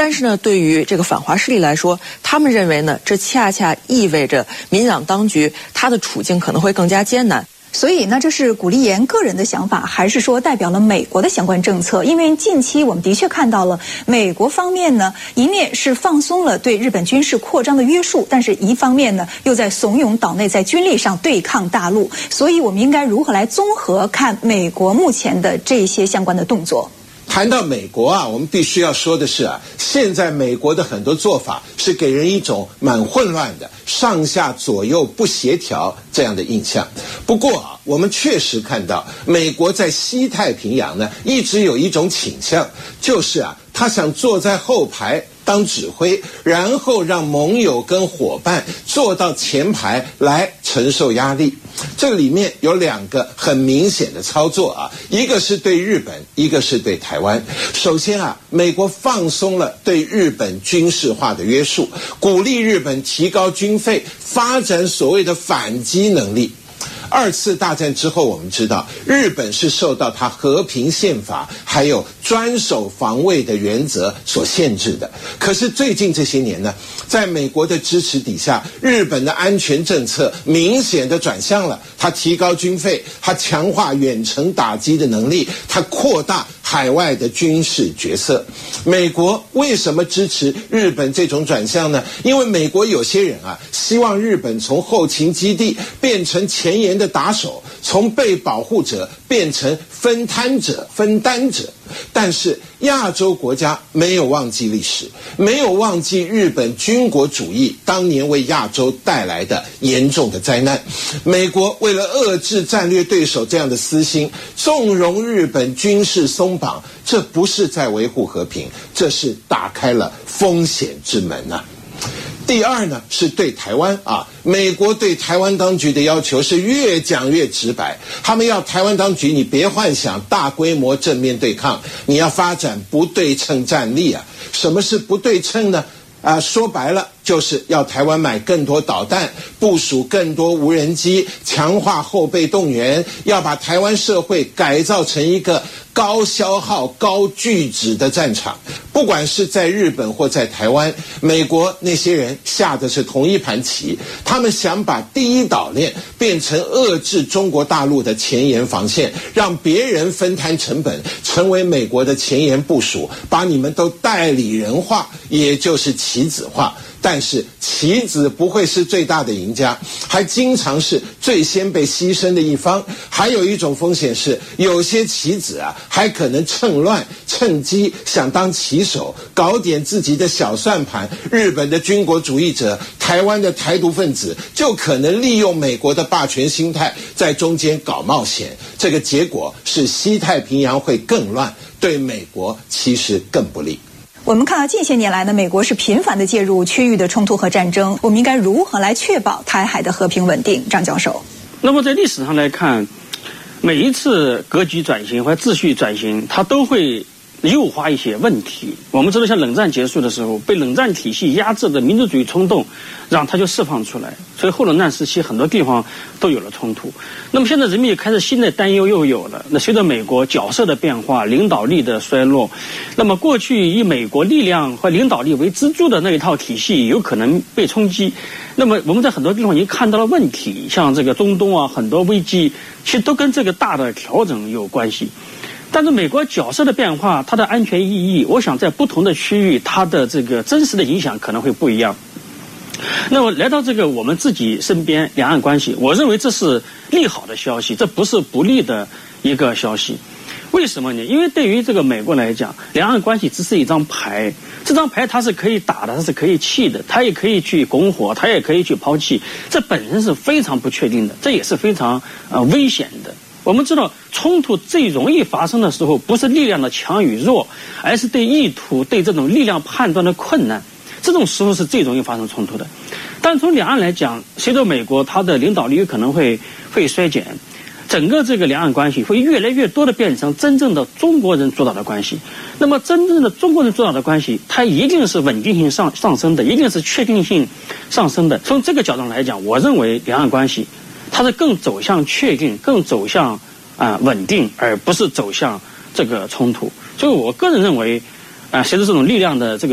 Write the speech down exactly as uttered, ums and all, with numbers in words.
但是呢，对于这个反华势力来说，他们认为呢，这恰恰意味着民进党当局他的处境可能会更加艰难。 所以呢，这是古立言个人的想法，还是说代表了美国的相关政策？因为近期我们的确看到了美国方面呢，一面是放松了对日本军事扩张的约束，但是一方面呢，又在怂恿岛内在军力上对抗大陆。所以我们应该如何来综合看美国目前的这些相关的动作？ 谈到美国啊，我们必须要说的是啊，现在美国的很多做法是给人一种蛮混乱的、上下左右不协调这样的印象。不过啊，我们确实看到美国在西太平洋呢，一直有一种倾向，就是啊，他想坐在后排当指挥，然后让盟友跟伙伴坐到前排来承受压力。这里面有两个很明显的操作啊，一个是对日本，一个是对台湾。首先啊，美国放松了对日本军事化的约束，鼓励日本提高军费，发展所谓的反击能力。二次大战之后，我们知道日本是受到它和平宪法还有专守防卫的原则所限制的。可是最近这些年呢，在美国的支持底下，日本的安全政策明显的转向了，它提高军费，它强化远程打击的能力，它扩大海外的军事角色。美国为什么支持日本这种转向呢？因为美国有些人啊，希望日本从后勤基地变成前沿的打手，从被保护者变成分摊者、分担者。但是亚洲国家没有忘记历史，没有忘记日本军国主义当年为亚洲带来的严重的灾难。美国为了遏制战略对手这样的私心，纵容日本军事松绑，这不是在维护和平，这是打开了风险之门啊。第二呢，是对台湾啊，美国对台湾当局的要求是越讲越直白，他们要台湾当局你别幻想大规模正面对抗，你要发展不对称战力啊。什么是不对称呢？啊，说白了就是要台湾买更多导弹，部署更多无人机，强化后备动员，要把台湾社会改造成一个高消耗、高巨值的战场。不管是在日本或在台湾，美国那些人下的是同一盘棋，他们想把第一岛链变成遏制中国大陆的前沿防线，让别人分摊成本，成为美国的前沿部署，把你们都代理人化，也就是棋子化。但是棋子不会是最大的赢家，还经常是最先被牺牲的一方。还有一种风险是，有些棋子啊，还可能趁乱趁机想当棋手，搞点自己的小算盘。日本的军国主义者，台湾的台独分子，就可能利用美国的霸权心态，在中间搞冒险。这个结果是西太平洋会更乱，对美国其实更不利。 我们看到近些年来呢，美国是频繁的介入区域的冲突和战争，我们应该如何来确保台海的和平稳定？张教授。 那么在历史上来看，每一次格局转型或者秩序转型，它都会诱发一些问题。我们知道，像冷战结束的时候，被冷战体系压制的民族主义冲动，让它就释放出来。所以后冷战时期很多地方都有了冲突。那么现在人们也开始新的担忧又有了。那随着美国角色的变化、领导力的衰落，那么过去以美国力量和领导力为支柱的那一套体系有可能被冲击。那么我们在很多地方已经看到了问题，像这个中东啊，很多危机其实都跟这个大的调整有关系。但是美国角色的变化，它的安全意义，我想在不同的区域，它的这个真实的影响可能会不一样。那么来到这个我们自己身边两岸关系，我认为这是利好的消息，这不是不利的一个消息。为什么呢？因为对于这个美国来讲，两岸关系只是一张牌，这张牌它是可以打的，它是可以弃的，它也可以去拱火，它也可以去抛弃，这本身是非常不确定的，这也是非常呃危险的。我们知道，冲突最容易发生的时候，不是力量的强与弱，而是对意图、对这种力量判断的困难。这种时候是最容易发生冲突的。但从两岸来讲，随着美国它的领导力有可能会会衰减，整个这个两岸关系会越来越多的变成真正的中国人主导的关系。那么，真正的中国人主导的关系，它一定是稳定性上上升的，一定是确定性上升的。从这个角度来讲，我认为两岸关系它是更走向确定，更走向啊、呃、稳定，而不是走向这个冲突。所以我个人认为，啊、呃，随着这种力量的这个